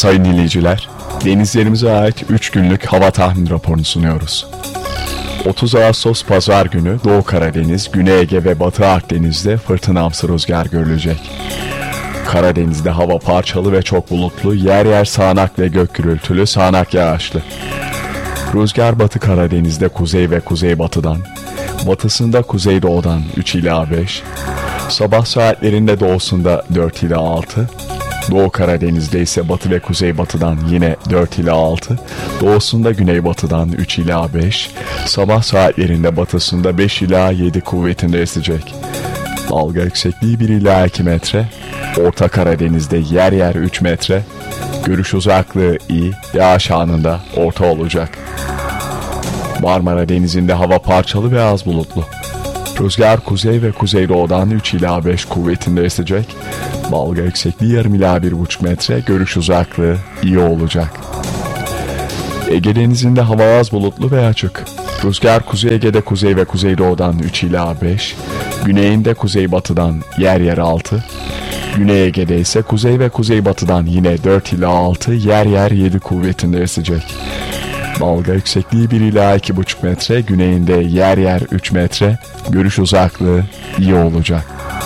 Sayın dinleyiciler, denizlerimize ait 3 günlük hava tahmin raporunu sunuyoruz. 30 Ağustos Pazar günü Doğu Karadeniz, Güney Ege ve Batı Akdeniz'de fırtınamsı rüzgar görülecek. Karadeniz'de hava parçalı ve çok bulutlu, yer yer sağanak ve gök gürültülü, sağanak yağışlı. Rüzgar Batı Karadeniz'de kuzey ve kuzeybatıdan, batısında kuzeydoğudan 3 ila 5, sabah saatlerinde doğusunda 4 ila 6, Doğu Karadeniz'de ise batı ve kuzeybatıdan yine 4 ila 6, doğusunda güneybatıdan 3 ila 5, sabah saatlerinde batısında 5 ila 7 kuvvetinde esecek. Dalga yüksekliği 1 ila 2 metre, Orta Karadeniz'de yer yer 3 metre, görüş uzaklığı iyi, yağış anında orta olacak. Marmara Denizi'nde hava parçalı ve az bulutlu. Rüzgar kuzey ve kuzeydoğudan 3 ila 5 kuvvetinde esecek. Dalga yüksekliği yarım ila 1,5 metre, görüş uzaklığı iyi olacak. Ege Denizi'nde hava az bulutlu ve açık. Rüzgar Kuzey Ege'de kuzey ve kuzeydoğudan 3 ila 5, güneyinde kuzeybatıdan yer yer 6, Güney Ege'de ise kuzey ve kuzeybatıdan yine 4 ila 6, yer yer 7 kuvvetinde esecek. Dalga yüksekliği 1 ila 2,5 metre, güneyinde yer yer 3 metre, görüş uzaklığı iyi olacak.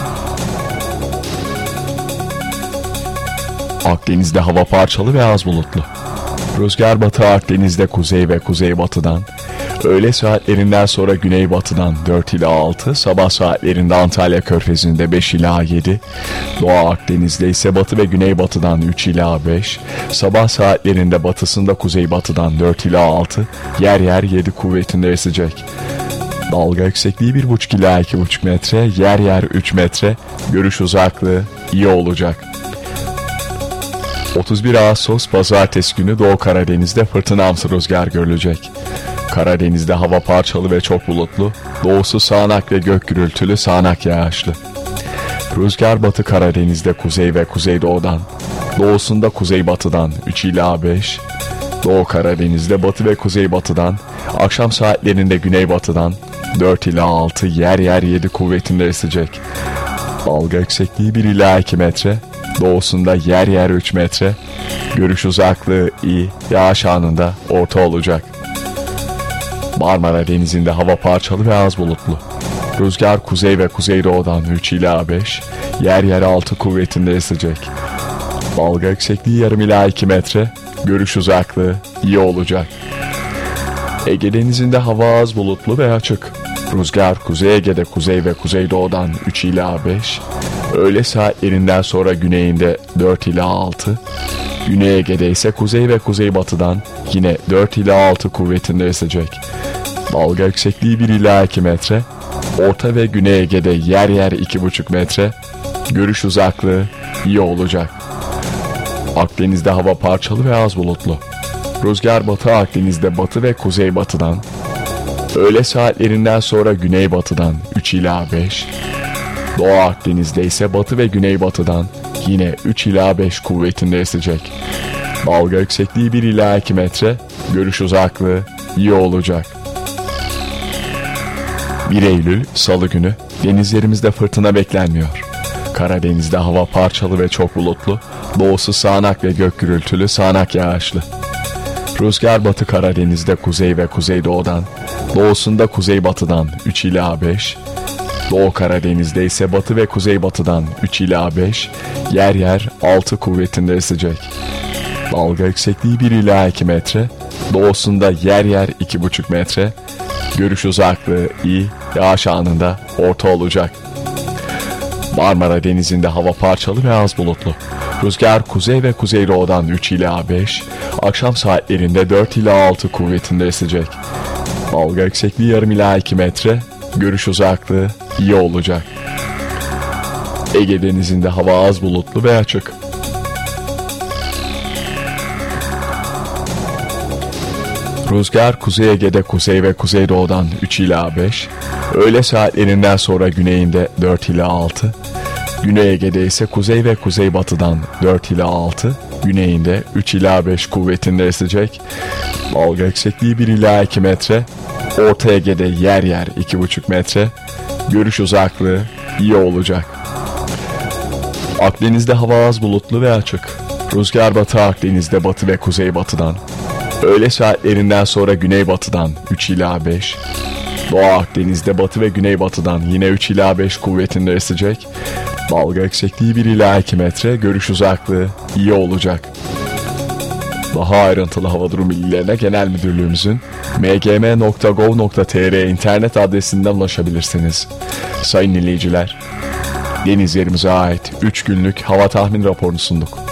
Akdeniz'de hava parçalı ve az bulutlu. Rüzgar Batı Akdeniz'de kuzey ve kuzeybatıdan, öğle saatlerinden sonra güneybatıdan 4 ila 6, sabah saatlerinde Antalya Körfezi'nde 5 ila 7, Doğu Akdeniz'de ise batı ve güneybatıdan 3 ila 5, sabah saatlerinde batısında kuzeybatıdan 4 ila 6, yer yer 7 kuvvetinde esecek. Dalga yüksekliği 1,5 ila 2,5 metre, yer yer 3 metre, görüş uzaklığı iyi olacak. 31 Ağustos Pazartesi günü Doğu Karadeniz'de fırtınamsı rüzgar görülecek. Karadeniz'de hava parçalı ve çok bulutlu, doğusu sağanak ve gök gürültülü, sağanak yağışlı. Rüzgar Batı Karadeniz'de kuzey ve kuzeydoğudan, doğusunda kuzeybatıdan 3 ila 5, Doğu Karadeniz'de batı ve kuzeybatıdan, akşam saatlerinde güneybatıdan 4 ila 6, yer yer 7 kuvvetinde esecek. Dalga yüksekliği 1 ila 2 metre, doğusunda yer yer 3 metre, görüş uzaklığı iyi, yağış anında orta olacak. Marmara Denizi'nde hava parçalı ve az bulutlu. Rüzgar kuzey ve kuzeydoğudan 3 ila 5, yer yer 6 kuvvetinde esecek. Dalga yüksekliği yarım ila 2 metre, görüş uzaklığı iyi olacak. Ege Denizi'nde hava az bulutlu ve açık. Rüzgar Kuzey Ege'de kuzey ve kuzeydoğudan 3 ila 5, öğle saatlerinden sonra güneyinde 4 ila 6, Güney Ege'de ise kuzey ve kuzeybatıdan yine 4 ila 6 kuvvetinde esecek. Dalga yüksekliği 1 ila 2 metre, Orta ve Güney Ege'de yer yer 2,5 metre, görüş uzaklığı iyi olacak. Akdeniz'de hava parçalı ve az bulutlu. Rüzgar Batı Akdeniz'de batı ve kuzeybatıdan, öğle saatlerinden sonra güneybatıdan 3 ila 5, Doğu Akdeniz'de ise batı ve güneybatıdan yine 3 ila 5 kuvvetinde esecek. Dalga yüksekliği 1 ila 2 metre, görüş uzaklığı iyi olacak. 1 Eylül Salı günü denizlerimizde fırtına beklenmiyor. Karadeniz'de hava parçalı ve çok bulutlu, doğusu sağanak ve gök gürültülü, sağanak yağışlı. Rüzgar Batı Karadeniz'de kuzey ve kuzeydoğudan, doğusunda kuzeybatıdan 3 ila 5, Doğu Karadeniz'de ise batı ve kuzeybatıdan 3 ila 5, yer yer 6 kuvvetinde esecek. Dalga yüksekliği 1 ila 2 metre, doğusunda yer yer 2,5 metre, görüş uzaklığı iyi, yağış anında orta olacak. Marmara Denizi'nde hava parçalı ve az bulutlu. Rüzgar kuzey ve kuzeydoğudan 3 ila 5, akşam saatlerinde 4 ila 6 kuvvetinde esecek. Dalga yüksekliği yarım ila 2 metre, görüş uzaklığı iyi olacak. Ege Denizi'nde hava az bulutlu ve açık. Rüzgar Kuzey Ege'de kuzey ve kuzeydoğudan 3 ila 5, öğle saatlerinden sonra güneyinde 4 ila 6, Güney Ege'de ise kuzey ve kuzeybatıdan 4 ila 6, güneyinde 3 ila 5 kuvvetinde esecek. Dalga yüksekliği 1 ila 2 metre, Orta Ege'de yer yer 2,5 metre, görüş uzaklığı iyi olacak. Akdeniz'de hava az bulutlu ve açık. Rüzgar Batı Akdeniz'de batı ve kuzeybatıdan, öğle saatlerinden sonra güneybatıdan 3 ila 5, Doğu Akdeniz'de batı ve güneybatıdan yine 3 ila 5 kuvvetinde esecek. Dalga yüksekliği 1 ila 2 metre, görüş uzaklığı iyi olacak. Daha ayrıntılı hava durumu bilgilerine Genel Müdürlüğümüzün mgm.gov.tr internet adresinden ulaşabilirsiniz. Sayın dinleyiciler, deniz yerimize ait 3 günlük hava tahmin raporunu sunduk.